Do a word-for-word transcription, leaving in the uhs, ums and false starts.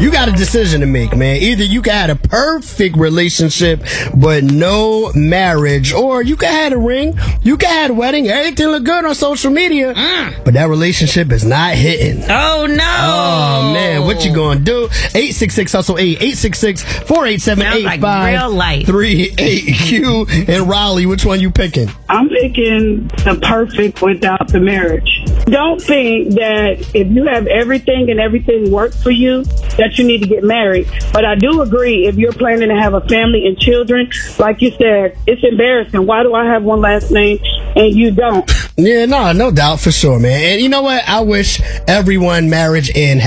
You got a decision to make, man. Either you can have a perfect relationship, but no marriage, or you can have a ring, you can have a wedding, everything look good on social media, mm. but that relationship is not hitting. Oh, no. Oh, man, what you gonna do? eight six six hustle eight, eight six six, four eight seven, eight five three eight. Q and Raleigh, which one you picking? I'm picking the perfect without the marriage. Don't think that if you have everything and everything works for you, that you need to get married. But I do agree, if you're planning to have a family and children, like you said, it's embarrassing. Why do I have one last name and you don't? Yeah, no, no doubt, for sure, man. And you know what? I wish everyone marriage and